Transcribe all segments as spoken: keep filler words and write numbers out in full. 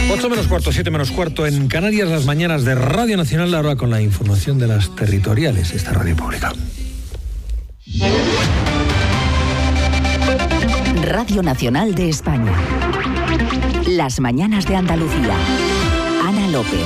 ocho menos cuarto, siete menos cuarto en Canarias, las mañanas de Radio Nacional, ahora con la información de las territoriales, esta radio pública. Radio Nacional de España. Las mañanas de Andalucía. Ana López.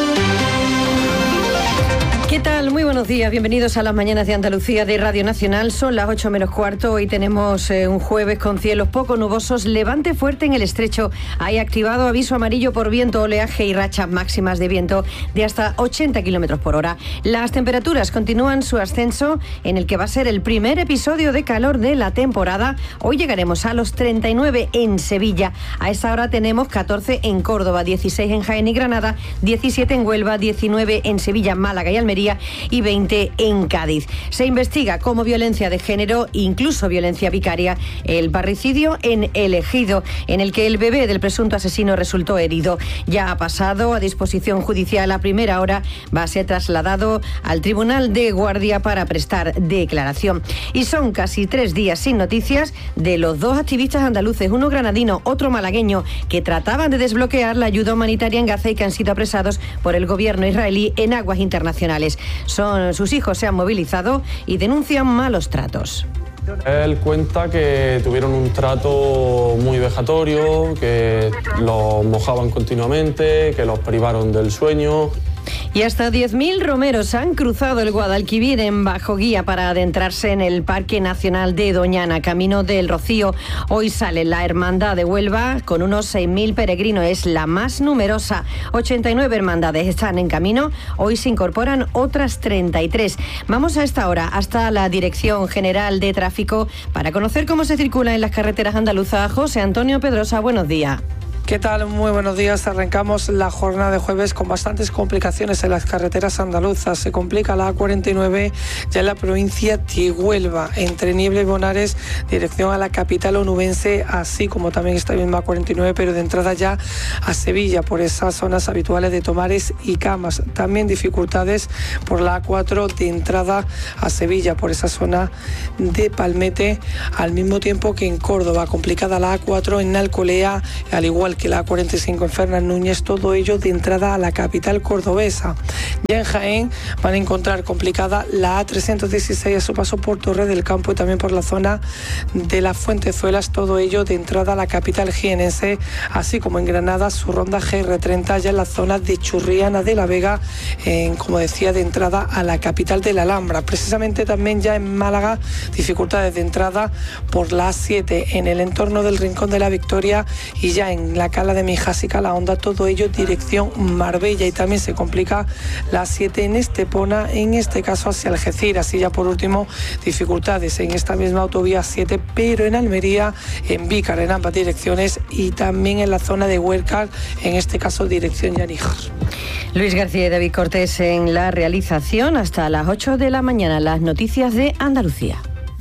¿Qué tal? Muy buenos días, bienvenidos a las mañanas de Andalucía de Radio Nacional. Son las ocho menos cuarto, hoy tenemos eh, un jueves con cielos poco nubosos, levante fuerte en el estrecho. Hay activado aviso amarillo por viento, oleaje y rachas máximas de viento de hasta ochenta kilómetros por hora. Las temperaturas continúan su ascenso en el que va a ser el primer episodio de calor de la temporada. Hoy llegaremos a los treinta y nueve en Sevilla. A esa hora tenemos catorce en Córdoba, dieciséis en Jaén y Granada, diecisiete en Huelva, diecinueve en Sevilla, Málaga y Almería y veinte en Cádiz. Se investiga como violencia de género, incluso violencia vicaria, el parricidio en El Ejido, en el que el bebé del presunto asesino resultó herido. Ya ha pasado a disposición judicial a primera hora, va a ser trasladado al Tribunal de Guardia para prestar declaración. Y son casi tres días sin noticias de los dos activistas andaluces, uno granadino, otro malagueño, que trataban de desbloquear la ayuda humanitaria en Gaza y que han sido apresados por el gobierno israelí en aguas internacionales. Son, sus hijos se han movilizado y denuncian malos tratos. Él cuenta que tuvieron un trato muy vejatorio, que los mojaban continuamente, que los privaron del sueño. Y hasta diez mil romeros han cruzado el Guadalquivir en bajo guía para adentrarse en el Parque Nacional de Doñana, camino del Rocío. Hoy sale la Hermandad de Huelva con unos seis mil peregrinos, es la más numerosa. ochenta y nueve hermandades están en camino, hoy se incorporan otras treinta y tres. Vamos a esta hora hasta la Dirección General de Tráfico para conocer cómo se circula en las carreteras andaluzas. José Antonio Pedrosa, buenos días. ¿Qué tal? Muy buenos días. Arrancamos la jornada de jueves con bastantes complicaciones en las carreteras andaluzas. Se complica la A cuarenta y nueve ya en la provincia de Huelva, entre Niebla y Bonares, dirección a la capital onubense, así como también esta misma A cuarenta y nueve, pero de entrada ya a Sevilla, por esas zonas habituales de Tomares y Camas. También dificultades por la A cuatro de entrada a Sevilla, por esa zona de Palmete, al mismo tiempo que en Córdoba. Complicada la A cuatro en Alcolea, al igual que la A cuarenta y cinco en Fernán Núñez, todo ello de entrada a la capital cordobesa. Ya en Jaén van a encontrar complicada la A trescientos dieciséis a su paso por Torre del Campo y también por la zona de las Fuentezuelas, todo ello de entrada a la capital jienense, así como en Granada su ronda G R treinta ya en la zona de Churriana de la Vega, en, como decía, de entrada a la capital de la Alhambra. Precisamente también ya en Málaga, dificultades de entrada por la A siete en el entorno del Rincón de la Victoria y ya en la Cala de Mijásica, la Honda, todo ello dirección Marbella, y también se complica la siete en Estepona, en este caso hacia Algeciras. Y ya por último, dificultades en esta misma autovía siete, pero en Almería, en Vícar, en ambas direcciones, y también en la zona de Huércal, en este caso dirección Yaníjar. Luis García y David Cortés en la realización. Hasta las ocho de la mañana, las noticias de Andalucía.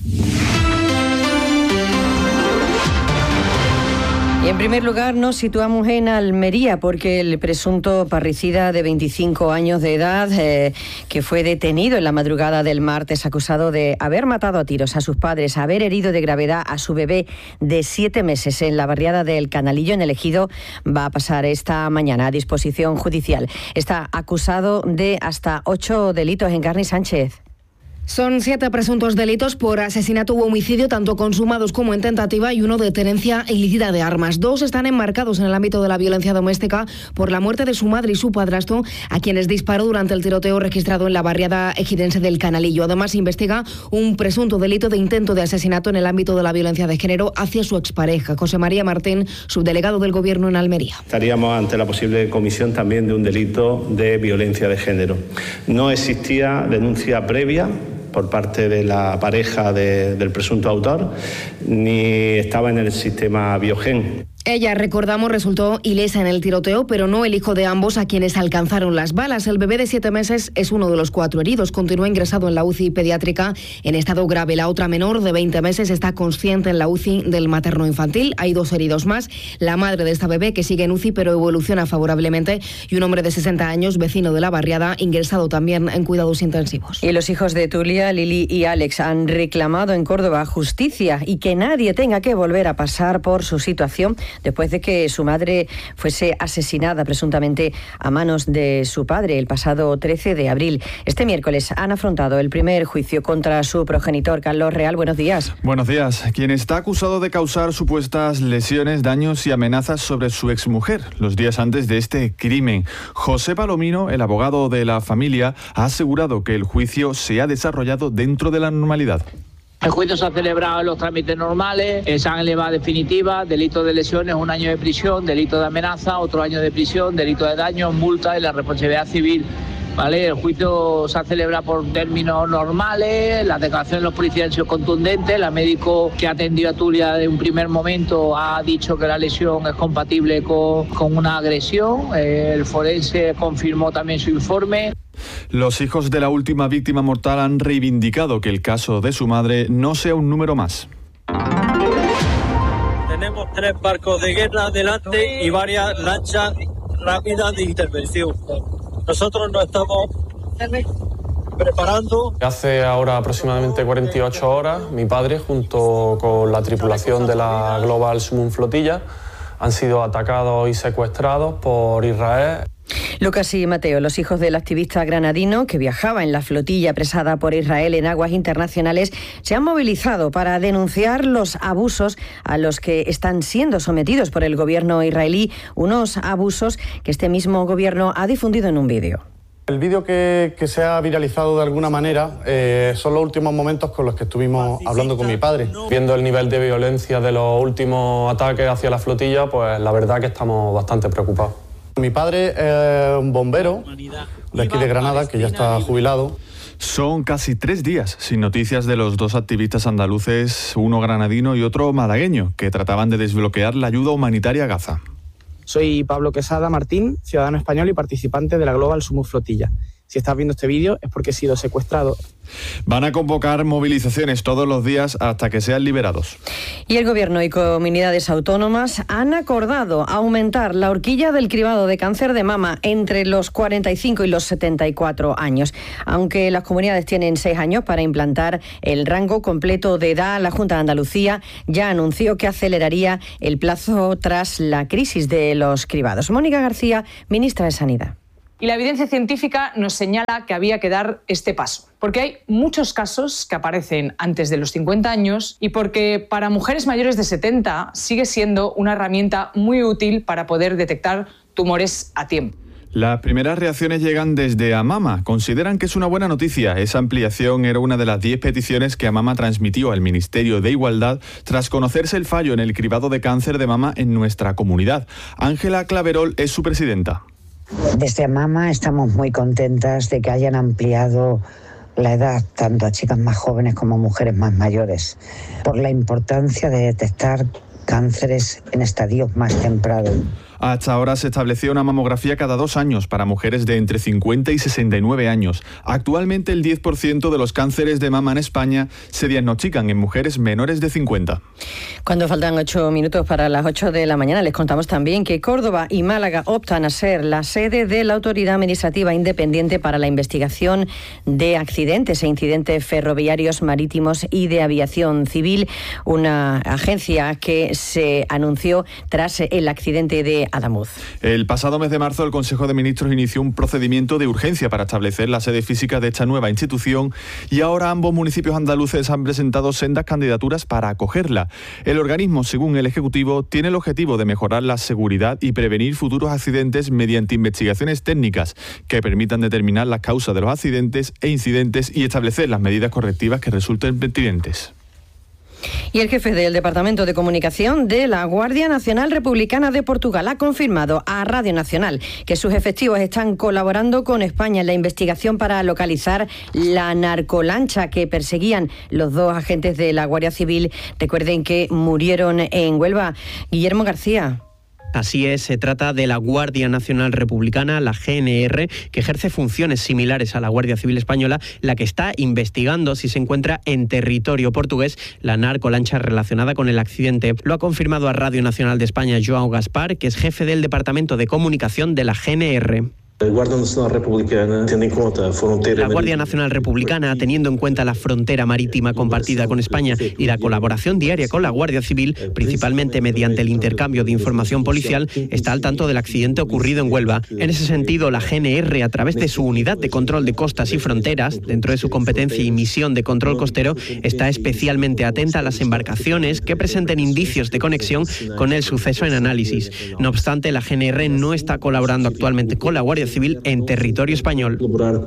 Y en primer lugar nos situamos en Almería porque el presunto parricida de veinticinco años de edad eh, que fue detenido en la madrugada del martes acusado de haber matado a tiros a sus padres, haber herido de gravedad a su bebé de siete meses en la barriada del Canalillo en El Ejido, va a pasar esta mañana a disposición judicial. Está acusado de hasta ocho delitos. Encarni Sánchez. Son siete presuntos delitos por asesinato u homicidio, tanto consumados como en tentativa, y uno de tenencia ilícita de armas. Dos están enmarcados en el ámbito de la violencia doméstica por la muerte de su madre y su padrastro, a quienes disparó durante el tiroteo registrado en la barriada ejidense del Canalillo. Además, se investiga un presunto delito de intento de asesinato en el ámbito de la violencia de género hacia su expareja. José María Martín, subdelegado del Gobierno en Almería. Estaríamos ante la posible comisión también de un delito de violencia de género. No existía denuncia previa por parte de la pareja de, del presunto autor, ni estaba en el sistema Biogen. Ella, recordamos, resultó ilesa en el tiroteo, pero no el hijo de ambos a quienes alcanzaron las balas. El bebé de siete meses es uno de los cuatro heridos. Continúa ingresado en la U C I pediátrica en estado grave. La otra menor, de veinte meses, está consciente en la U C I del materno-infantil. Hay dos heridos más. La madre de esta bebé, que sigue en U C I pero evoluciona favorablemente, y un hombre de sesenta años, vecino de la barriada, ingresado también en cuidados intensivos. Y los hijos de Tulia, Lili y Alex han reclamado en Córdoba justicia y que nadie tenga que volver a pasar por su situación después de que su madre fuese asesinada presuntamente a manos de su padre el pasado trece de abril. Este miércoles han afrontado el primer juicio contra su progenitor. Carlos Real, buenos días. Buenos días. Quien está acusado de causar supuestas lesiones, daños y amenazas sobre su exmujer los días antes de este crimen. José Palomino, el abogado de la familia, ha asegurado que el juicio se ha desarrollado dentro de la normalidad. El juicio se ha celebrado en los trámites normales, se han elevado definitivas, delito de lesiones, un año de prisión, delito de amenaza, otro año de prisión, delito de daño, multa y la responsabilidad civil. ¿Vale? El juicio se ha celebrado por términos normales, las declaraciones de los policías han sido contundentes, la médico que ha atendido a Tulia de un primer momento ha dicho que la lesión es compatible con, con una agresión, el forense confirmó también su informe. Los hijos de la última víctima mortal han reivindicado que el caso de su madre no sea un número más. Tenemos tres barcos de guerra delante y varias lanchas rápidas de intervención. Nosotros nos estamos preparando. Hace ahora aproximadamente cuarenta y ocho horas, mi padre, junto con la tripulación de la Global Summum Flotilla, han sido atacados y secuestrados por Israel. Lucas y Mateo, los hijos del activista granadino que viajaba en la flotilla apresada por Israel en aguas internacionales, se han movilizado para denunciar los abusos a los que están siendo sometidos por el gobierno israelí, unos abusos que este mismo gobierno ha difundido en un vídeo. El vídeo que, que se ha viralizado de alguna manera eh, son los últimos momentos con los que estuvimos hablando con mi padre. Viendo el nivel de violencia de los últimos ataques hacia la flotilla, pues la verdad que estamos bastante preocupados. Mi padre es un bombero de aquí de Granada, que ya está jubilado. Son casi tres días sin noticias de los dos activistas andaluces, uno granadino y otro malagueño, que trataban de desbloquear la ayuda humanitaria a Gaza. Soy Pablo Quesada Martín, ciudadano español y participante de la Global Summum Flotilla. Si estás viendo este vídeo es porque he sido secuestrado. Van a convocar movilizaciones todos los días hasta que sean liberados. Y el Gobierno y comunidades autónomas han acordado aumentar la horquilla del cribado de cáncer de mama entre los cuarenta y cinco y los setenta y cuatro años. Aunque las comunidades tienen seis años para implantar el rango completo de edad, la Junta de Andalucía ya anunció que aceleraría el plazo tras la crisis de los cribados. Mónica García, ministra de Sanidad. Y la evidencia científica nos señala que había que dar este paso, porque hay muchos casos que aparecen antes de los cincuenta años y porque para mujeres mayores de setenta sigue siendo una herramienta muy útil para poder detectar tumores a tiempo. Las primeras reacciones llegan desde Amama. Consideran que es una buena noticia. Esa ampliación era una de las diez peticiones que Amama transmitió al Ministerio de Igualdad tras conocerse el fallo en el cribado de cáncer de mama en nuestra comunidad. Ángela Claverol es su presidenta. Desde Amama estamos muy contentas de que hayan ampliado la edad tanto a chicas más jóvenes como a mujeres más mayores, por la importancia de detectar cánceres en estadios más tempranos. Hasta ahora se establecía una mamografía cada dos años para mujeres de entre cincuenta y sesenta y nueve años. Actualmente el diez por ciento de los cánceres de mama en España se diagnostican en mujeres menores de cincuenta. Cuando faltan ocho minutos para las ocho de la mañana, les contamos también que Córdoba y Málaga optan a ser la sede de la Autoridad Administrativa Independiente para la investigación de accidentes e incidentes ferroviarios, marítimos y de aviación civil, una agencia que se anunció tras el accidente de Adamuz. El pasado mes de marzo el Consejo de Ministros inició un procedimiento de urgencia para establecer la sede física de esta nueva institución y ahora ambos municipios andaluces han presentado sendas candidaturas para acogerla. El organismo, según el Ejecutivo, tiene el objetivo de mejorar la seguridad y prevenir futuros accidentes mediante investigaciones técnicas que permitan determinar las causas de los accidentes e incidentes y establecer las medidas correctivas que resulten pertinentes. Y el jefe del Departamento de Comunicación de la Guardia Nacional Republicana de Portugal ha confirmado a Radio Nacional que sus efectivos están colaborando con España en la investigación para localizar la narcolancha que perseguían los dos agentes de la Guardia Civil. Recuerden que murieron en Huelva. Guillermo García. Así es, se trata de la Guardia Nacional Republicana, la G N R, que ejerce funciones similares a la Guardia Civil Española, la que está investigando si se encuentra en territorio portugués la narcolancha relacionada con el accidente. Lo ha confirmado a Radio Nacional de España João Gaspar, que es jefe del Departamento de Comunicación de la G N R. La Guardia Nacional Republicana, teniendo en cuenta la frontera. La Guardia Nacional Republicana, teniendo en cuenta la frontera marítima compartida con España y la colaboración diaria con la Guardia Civil, principalmente mediante el intercambio de información policial, está al tanto del accidente ocurrido en Huelva. En ese sentido, la G N R, a través de su Unidad de Control de Costas y Fronteras, dentro de su competencia y misión de control costero, está especialmente atenta a las embarcaciones que presenten indicios de conexión con el suceso en análisis. No obstante, la G N R no está colaborando actualmente con la Guardia Civil en territorio español.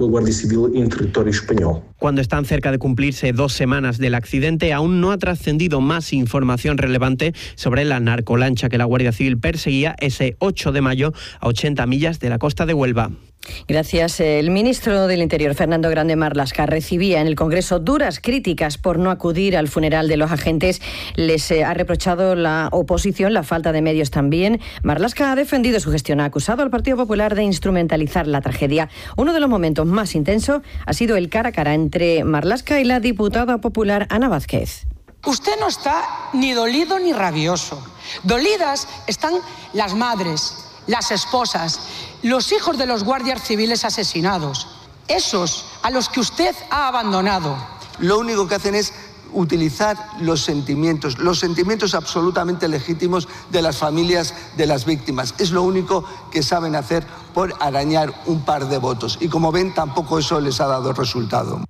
Cuando están cerca de cumplirse dos semanas del accidente, aún no ha trascendido más información relevante sobre la narcolancha que la Guardia Civil perseguía ese ocho de mayo a ochenta millas de la costa de Huelva. Gracias. El ministro del Interior, Fernando Grande Marlaska, recibía en el Congreso duras críticas por no acudir al funeral de los agentes. Les ha reprochado la oposición, la falta de medios también. Marlaska ha defendido su gestión, ha acusado al Partido Popular de instrumentalizar la tragedia. Uno de los momentos más intensos ha sido el cara a cara entre Marlaska y la diputada popular Ana Vázquez. Usted no está ni dolido ni rabioso. Dolidas están las madres, las esposas, los hijos de los guardias civiles asesinados, esos a los que usted ha abandonado. Lo único que hacen es utilizar los sentimientos, los sentimientos absolutamente legítimos de las familias de las víctimas. Es lo único que saben hacer por arañar un par de votos. Y como ven, tampoco eso les ha dado resultado.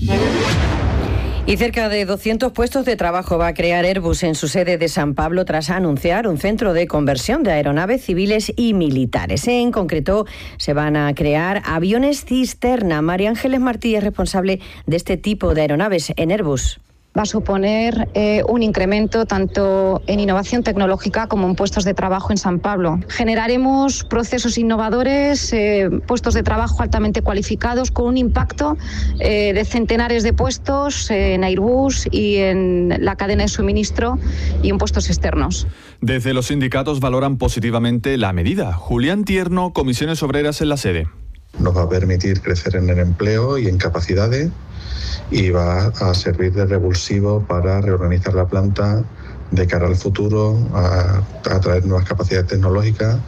Y cerca de doscientos puestos de trabajo va a crear Airbus en su sede de San Pablo tras anunciar un centro de conversión de aeronaves civiles y militares. En concreto, se van a crear aviones cisterna. María Ángeles Martí es responsable de este tipo de aeronaves en Airbus. Va a suponer eh, un incremento tanto en innovación tecnológica como en puestos de trabajo en San Pablo. Generaremos procesos innovadores, eh, puestos de trabajo altamente cualificados con un impacto eh, de centenares de puestos eh, en Airbus y en la cadena de suministro y en puestos externos. Desde los sindicatos valoran positivamente la medida. Julián Tierno, Comisiones Obreras en la sede. Nos va a permitir crecer en el empleo y en capacidades y va a servir de revulsivo para reorganizar la planta de cara al futuro, a, a traer nuevas capacidades tecnológicas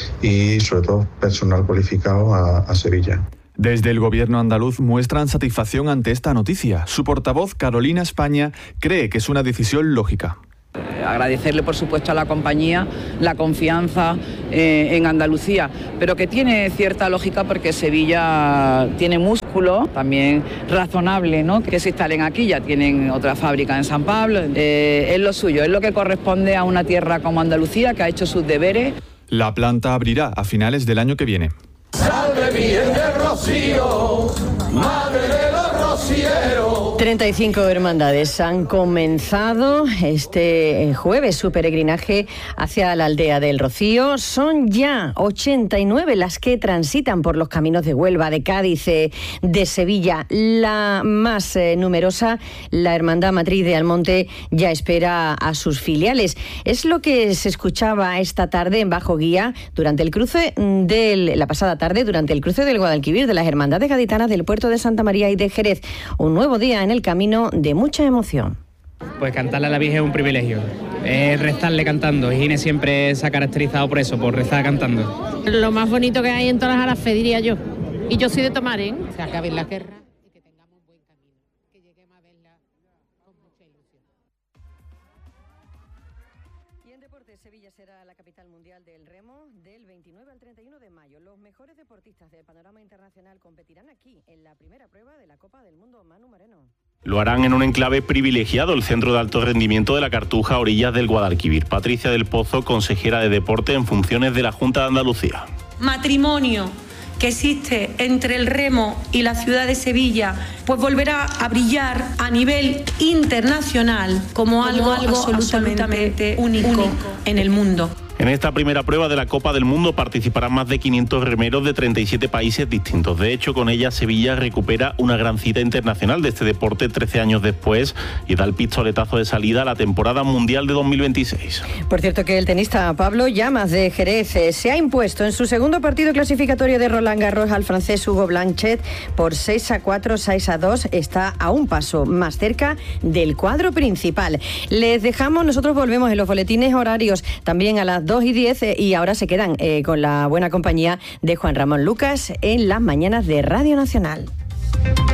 y sobre todo personal cualificado a, a Sevilla. Desde el gobierno andaluz muestran satisfacción ante esta noticia. Su portavoz, Carolina España, cree que es una decisión lógica. Agradecerle, por supuesto, a la compañía la confianza eh, en Andalucía, pero que tiene cierta lógica porque Sevilla tiene músculo, también razonable, ¿no?, que se instalen aquí. Ya tienen otra fábrica en San Pablo, eh, es lo suyo, es lo que corresponde a una tierra como Andalucía, que ha hecho sus deberes. La planta abrirá a finales del año que viene. Salve Virgen del Rocío, madre de los rocieros. treinta y cinco hermandades han comenzado este jueves su peregrinaje hacia la aldea del Rocío. Son ya ochenta y nueve las que transitan por los caminos de Huelva, de Cádiz, de Sevilla. La más eh, numerosa, la Hermandad Matriz de Almonte, ya espera a sus filiales. Es lo que se escuchaba esta tarde en Bajo Guía durante el cruce del la pasada tarde durante el cruce del Guadalquivir de las Hermandades Gaditanas del puerto de Santa María y de Jerez. Un nuevo día en el camino de mucha emoción. Pues cantarle a la Virgen es un privilegio, es rezarle cantando. Gine siempre se ha caracterizado por eso, por rezar cantando. Lo más bonito que hay en todas las arafes, diría yo. Y yo soy de tomar, ¿eh? Se acabe la guerra. Sevilla será la capital mundial del remo del veintinueve al treinta y uno de mayo. Los mejores deportistas del panorama internacional competirán aquí en la primera prueba de la Copa del Mundo. Manu Moreno. Lo harán en un enclave privilegiado, el Centro de Alto Rendimiento de la Cartuja, a orillas del Guadalquivir. Patricia del Pozo, consejera de Deporte en funciones de la Junta de Andalucía. Matrimonio que existe entre el remo y la ciudad de Sevilla, pues volverá a brillar a nivel internacional como, como algo, algo absolutamente, absolutamente único, único en el mundo. En esta primera prueba de la Copa del Mundo participarán más de quinientos remeros de treinta y siete países distintos. De hecho, con ella Sevilla recupera una gran cita internacional de este deporte trece años después y da el pistoletazo de salida a la temporada mundial de dos mil veintiséis. Por cierto, que el tenista Pablo Llamas de Jerez eh, se ha impuesto en su segundo partido clasificatorio de Roland Garros al francés Hugo Blanchet por seis a cuatro, seis a dos. Está a un paso más cerca del cuadro principal. Les dejamos, nosotros volvemos en los boletines horarios también a las dos y diez eh, y ahora se quedan eh, con la buena compañía de Juan Ramón Lucas en las mañanas de Radio Nacional.